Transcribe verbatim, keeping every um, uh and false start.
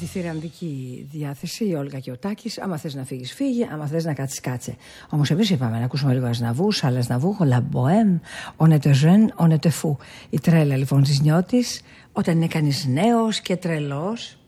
τη θηρανδική διάθεση, η Όλγα και ο Τάκης. Άμα θες να φύγεις, φύγε. Άμα θες να κάτσεις, κάτσε. Όμως εμείς είπαμε να ακούσουμε λίγο Ασναβού, Σάλ Ασναβού, La Bohème, On était jeune, on était fou. Η τρέλα λοιπόν της Νιώτης, όταν είναι κανείς νέος και τρελός.